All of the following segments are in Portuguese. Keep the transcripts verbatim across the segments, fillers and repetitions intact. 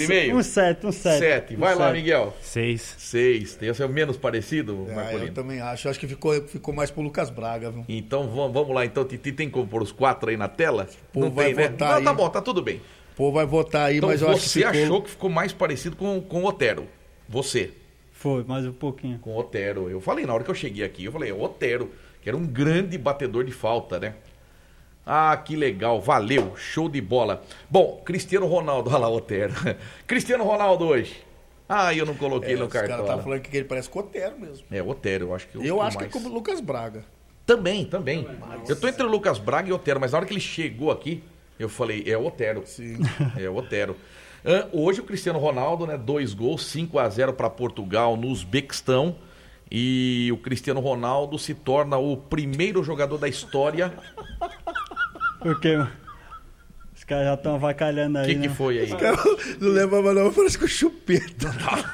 e meio? Um sete, um sete. Sete. Vai um lá, sete. Miguel. Seis. Seis. Tem o menos parecido, É, Marcolino? eu também acho. Eu acho que ficou, ficou mais pro Lucas Braga, viu? Então vamos, vamos lá. Então, Titi, tem como pôr os quatro aí na tela? Pô, Não vai tem, né? votar Não, aí. tá bom, tá tudo bem. O povo vai votar aí, Então mas eu acho que você ficou... achou que ficou mais parecido com, com o Otero. Você. Foi, mais um pouquinho. Com o Otero. Eu falei, na hora que eu cheguei aqui, eu falei, é o Otero, que era um grande batedor de falta, né? Ah, que legal, valeu, show de bola. Bom, Cristiano Ronaldo, olha lá o Otero. Cristiano Ronaldo hoje. Ah, eu não coloquei É, no os caras cartão. tá falando que ele parece com o Otero mesmo. É, o Otero, eu acho que... Eu acho mais... que é como o Lucas Braga. Também, também. Eu tô entre o Lucas Braga e o Otero, mas na hora que ele chegou aqui, eu falei, é o Otero. Sim. É o Otero. Ah, hoje o Cristiano Ronaldo, né, dois gols, cinco a zero para Portugal no Uzbequistão. E o Cristiano Ronaldo se torna o primeiro jogador da história. Porque os caras já estão avacalhando aí, O que, né? que foi aí? Não lembra não, parece com o Chupeta.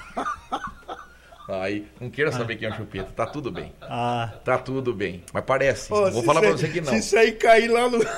Aí, não queira saber quem é o Chupeta, tá tudo bem. Ah, Tá tudo bem, mas parece. Ô, Vou se falar pra isso você aí- que não. Se isso aí cair lá no...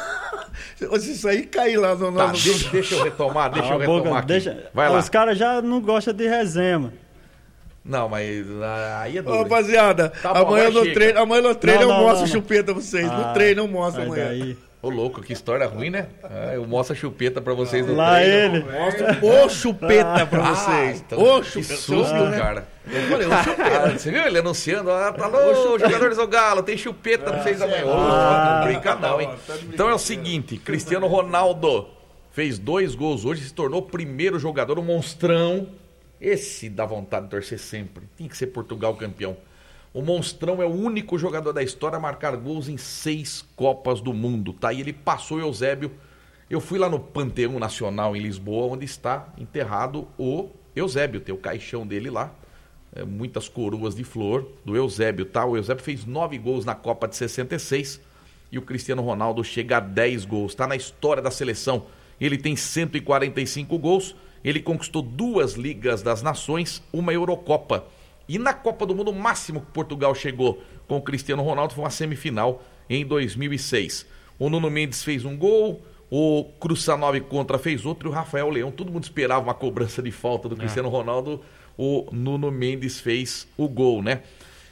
Se isso aí cair lá no... Tá, no- deixa, deixa eu retomar, deixa eu cala a boca, retomar aqui. deixa- Vai lá. Os caras já não gostam de resenha, mano. Não, mas ah, aí é Ô, duro. rapaziada, Tá bom, amanhã, vai, no chega. treino, amanhã no treino Não, eu não, mostro não, o não. Chupeta pra vocês. Ah, no treino eu mostro sai amanhã. daí. Ô, louco, que história ruim, né? Ah, eu mostro a Chupeta pra vocês no Lá treino. ele. Mostro o Chupeta pra Ah, vocês. então, Ô, que Chupeta. susto, Você viu, né? cara. Eu falei, ô Chupeta. Você viu ele anunciando? Ah, tá louco, jogadores do Galo, tem Chupeta pra vocês amanhã. Ô, não brinca não, hein? Então é o seguinte, Cristiano Ronaldo fez dois gols hoje, se tornou o primeiro jogador, um monstrão. Esse dá vontade de torcer sempre. Tem que ser Portugal campeão. O monstrão é o único jogador da história a marcar gols em seis Copas do Mundo, tá? E ele passou o Eusébio. Eu fui lá no Panteão Nacional em Lisboa, onde está enterrado o Eusébio. Tem o caixão dele lá. É, muitas coroas de flor do Eusébio, tá? O Eusébio fez nove gols na Copa de sessenta e seis e o Cristiano Ronaldo chega a dez gols. Tá na história da seleção. Ele tem cento e quarenta e cinco gols. Ele conquistou duas Ligas das Nações, uma Eurocopa. E na Copa do Mundo, o máximo que Portugal chegou com o Cristiano Ronaldo foi uma semifinal em dois mil e seis. O Nuno Mendes fez um gol, o Krusanov contra fez outro e o Rafael Leão. Todo mundo esperava uma cobrança de falta do Cristiano Ronaldo. O Nuno Mendes fez o gol, né?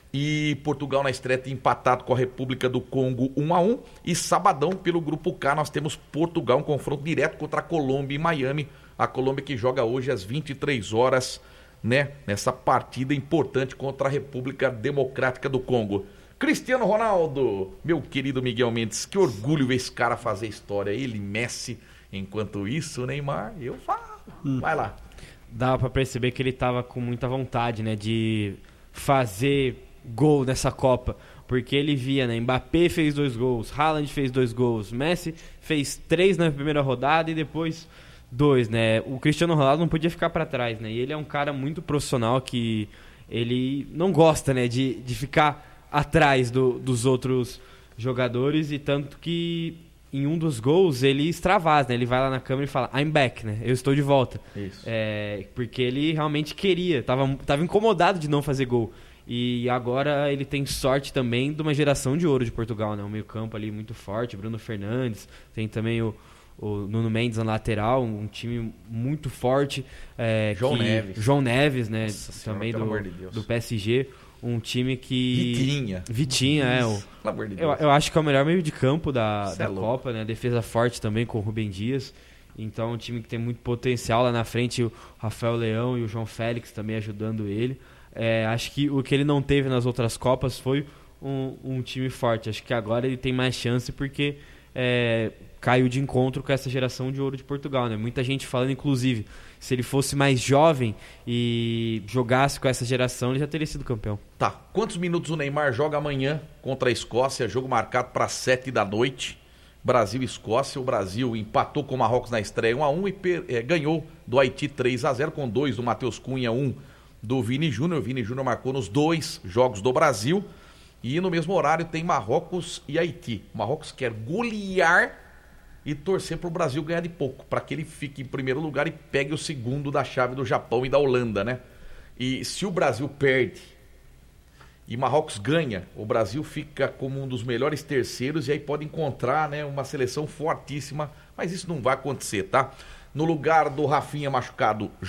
E Portugal na estreia tem empatado com a República do Congo um a um. E sabadão, pelo Grupo K, nós temos Portugal, um confronto direto contra a Colômbia em Miami. A Colômbia que joga hoje às vinte e três horas, né? Nessa partida importante contra a República Democrática do Congo. Cristiano Ronaldo, meu querido Miguel Mendes, que orgulho ver esse cara fazer história. Ele, Messi, enquanto isso, Neymar, eu falo. Hum. Vai lá. Dá pra perceber que ele tava com muita vontade, né? De fazer gol nessa Copa. Porque ele via, né? Mbappé fez dois gols, Haaland fez dois gols, Messi fez três na primeira rodada e depois dois, né? O Cristiano Ronaldo não podia ficar pra trás, né? E ele é um cara muito profissional que ele não gosta, né? De, de ficar atrás do, dos outros jogadores e tanto que em um dos gols ele extravasa, né? Ele vai lá na câmera e fala I'm back, né? Eu estou de volta. Isso. É, porque ele realmente queria, tava, tava incomodado de não fazer gol. E agora ele tem sorte também de uma geração de ouro de Portugal, né? Um meio campo ali muito forte, Bruno Fernandes, tem também o, o Nuno Mendes na lateral, um time muito forte. É, João que, Neves. João Neves, né? Nossa também senhora, do, de do P S G. Um time que... Vitinha. Vitinha, é. O, Pelo amor de eu, Deus. eu acho que é o melhor meio de campo da, da é Copa, né? Defesa forte também com o Rubem Dias. Então, um time que tem muito potencial lá na frente. O Rafael Leão e o João Félix também ajudando ele. É, acho que o que ele não teve nas outras Copas foi um, um time forte. Acho que agora ele tem mais chance porque é, caiu de encontro com essa geração de ouro de Portugal, né? Muita gente falando, inclusive, se ele fosse mais jovem e jogasse com essa geração, ele já teria sido campeão. Tá, quantos minutos o Neymar joga amanhã contra a Escócia? Jogo marcado para sete da noite. Brasil e Escócia. O Brasil empatou com o Marrocos na estreia um a um e é, ganhou do Haiti três a zero com dois do Matheus Cunha, um do Vini Júnior. O Vini Júnior marcou nos dois jogos do Brasil. E no mesmo horário tem Marrocos e Haiti. O Marrocos quer golear e torcer para o Brasil ganhar de pouco, para que ele fique em primeiro lugar e pegue o segundo da chave do Japão e da Holanda, né? E se o Brasil perde e Marrocos ganha, o Brasil fica como um dos melhores terceiros e aí pode encontrar, né, uma seleção fortíssima, mas isso não vai acontecer, tá? No lugar do Rafinha machucado,